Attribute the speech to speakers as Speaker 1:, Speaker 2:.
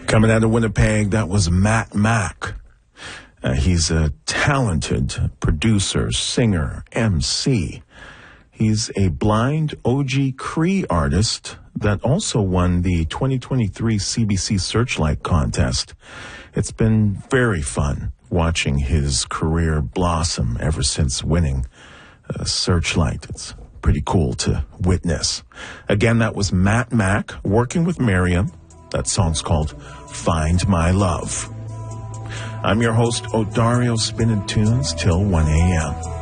Speaker 1: Coming out of Winnipeg, that was Matt Mack. He's a talented producer, singer, MC. He's a blind OG Cree artist that also won the 2023 CBC Searchlight contest. It's been very fun watching his career blossom ever since winning Searchlight. It's pretty cool to witness. Again, that was Matt Mack working with Miriam. That song's called Find My Love. I'm your host, Odario Spinning Tunes, till 1 a.m.